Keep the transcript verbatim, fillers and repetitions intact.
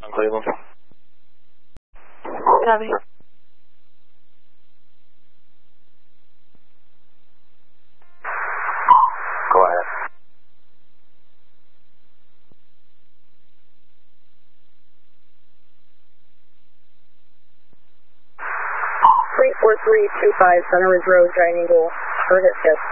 On Cleveland. Copy. Go ahead. three four three two five Center Ridge Road, Giant Eagle, short hit, yes.